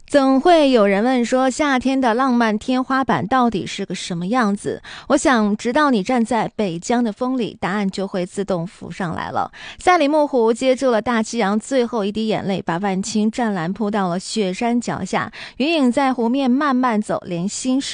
总会有人问说，夏天的浪漫天花板到底是个什么样子？我想，直到你站在北疆的风里，答案就会自动浮上来了。赛里木湖接住了大西洋最后一滴眼泪，把万顷湛蓝铺到了雪山脚下，云影在湖面慢慢走，连心事